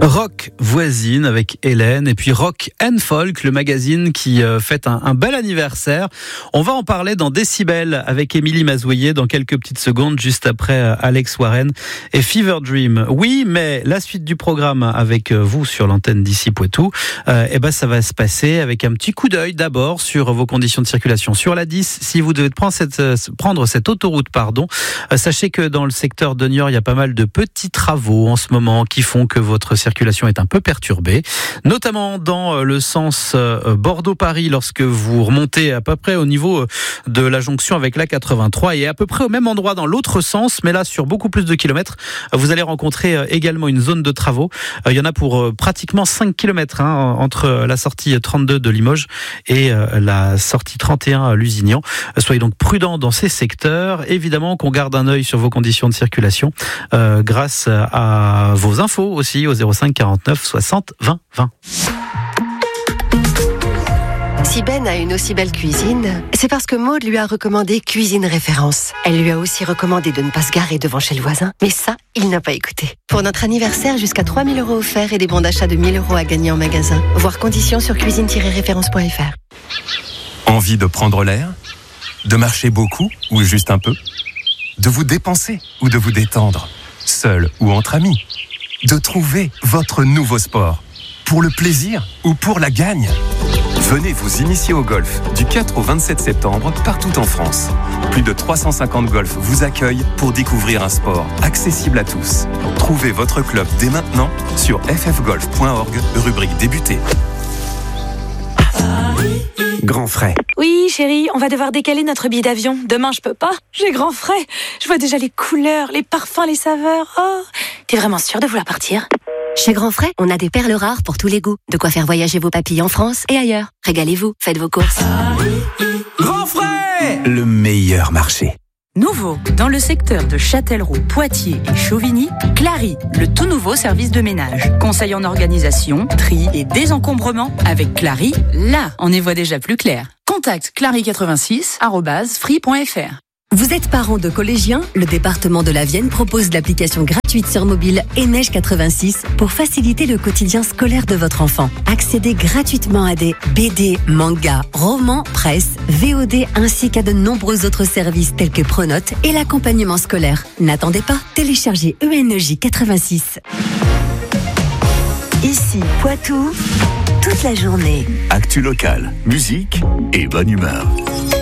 Rock voisine avec Hélène et puis Rock and Folk, le magazine qui fête un bel anniversaire. On va en parler dans Décibel avec Émilie Mazoyer dans quelques petites secondes, juste après Alex Warren et Fever Dream. Oui, mais la suite du programme avec vous sur l'antenne d'ici Poitou, ça va se passer avec un petit coup d'œil d'abord sur vos conditions de circulation. Sur la 10, si vous devez prendre cette autoroute, sachez que dans le secteur de Niort, il y a pas mal de petits travaux en ce moment qui font que votre circulation est un peu perturbée, notamment dans le sens Bordeaux-Paris lorsque vous remontez à peu près au niveau de la jonction avec la 83 et à peu près au même endroit dans l'autre sens, mais là sur beaucoup plus de kilomètres. Vous allez rencontrer également une zone de travaux. Il y en a pour pratiquement 5 kilomètres entre la sortie 32 de Limoges et la sortie 31 Lusignan. Soyez donc prudents dans ces secteurs. Évidemment qu'on garde un œil sur vos conditions de circulation grâce à vos infos aussi au 05 49 60 20 20. Si Ben a une aussi belle cuisine, c'est parce que Maud lui a recommandé Cuisine Référence. Elle lui a aussi recommandé de ne pas se garer devant chez le voisin, mais ça, il n'a pas écouté. Pour notre anniversaire, jusqu'à 3 000 € offerts et des bons d'achat de 1 000 € à gagner en magasin. Voir conditions sur cuisine-référence.fr. Envie de prendre l'air ? De marcher beaucoup ou juste un peu ? De vous dépenser ou de vous détendre ? Seul ou entre amis ? De trouver votre nouveau sport ? Pour le plaisir ou pour la gagne ? Venez vous initier au golf du 4 au 27 septembre partout en France. Plus de 350 golfs vous accueillent pour découvrir un sport accessible à tous. Trouvez votre club dès maintenant sur ffgolf.org, rubrique débuter. Grand frais. Oui, chérie, on va devoir décaler notre billet d'avion. Demain, je peux pas. J'ai grand frais. Je vois déjà les couleurs, les parfums, les saveurs. Oh, t'es vraiment sûre de vouloir partir ? Chez Grand Frais, on a des perles rares pour tous les goûts. De quoi faire voyager vos papilles en France et ailleurs. Régalez-vous, faites vos courses. Grand frais, le meilleur marché. Nouveau, dans le secteur de Châtellerault, Poitiers et Chauvigny, Clary, le tout nouveau service de ménage. Conseil en organisation, tri et désencombrement. Avec Clary, là, on y voit déjà plus clair. Contacte clary86@free.fr. Vous êtes parent de collégiens ? Le département de la Vienne propose l'application gratuite sur mobile Neige 86 pour faciliter le quotidien scolaire de votre enfant. Accédez gratuitement à des BD, mangas, romans, presse, VOD ainsi qu'à de nombreux autres services tels que Pronote et l'accompagnement scolaire. N'attendez pas, téléchargez Neige 86. Ici, Poitou, toute la journée. Actu locale, musique et bonne humeur.